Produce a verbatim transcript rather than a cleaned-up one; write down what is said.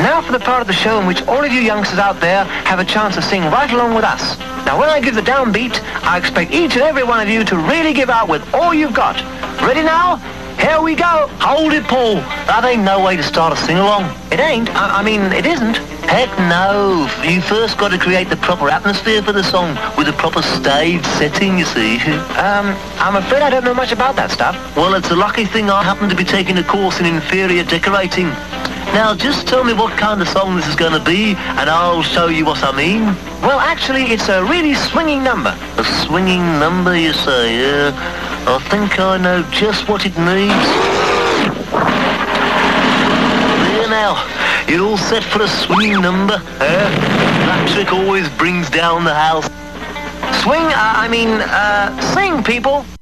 Now for the part of the show in which all of you youngsters out there have a chance to sing right along with us. Now when I give the downbeat, I expect each and every one of you to really give out with all you've got. Ready now? Here we go. Hold it, Paul. That ain't no way to start a sing-along. It ain't. I, I mean, it isn't. Heck no. You first got to create the proper atmosphere for the song with a proper stage setting, you see. Um, I'm afraid I don't know much about that stuff. Well, it's a lucky thing I happen to be taking a course in inferior decorating. Now, just tell me what kind of song this is going to be, and I'll show you what I mean. Well, actually, it's a really swinging number. A swinging number, you say? Uh, I think I know just what it needs. There now. You're all set for a swinging number. Uh, that trick always brings down the house. Swing, uh, I mean, uh, sing, people.